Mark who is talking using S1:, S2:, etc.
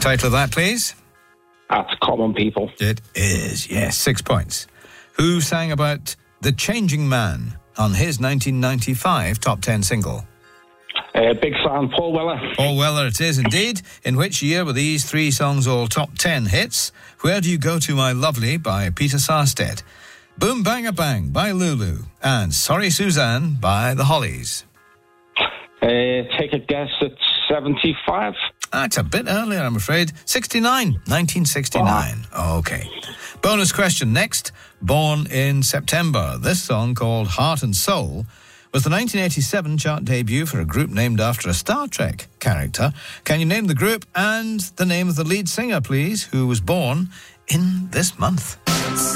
S1: title of that, please?
S2: That's Common People.
S1: It is, yes. 6 points. Who sang about The Changing Man on his 1995 top 10 single?
S2: Big fan, Paul Weller.
S1: Paul Weller it is indeed. In which year were these 3 songs all top 10 hits? Where Do You Go To My Lovely by Peter Sarstedt, Boom Bang a Bang by Lulu, and Sorry Suzanne by the Hollies?
S2: Take a guess at 75.
S1: That's a bit earlier, I'm afraid. 1969. Okay. Bonus question next. Born in September. This song, called Heart and Soul, was the 1987 chart debut for a group named after a Star Trek character. Can you name the group and the name of the lead singer, please, who was born in this month?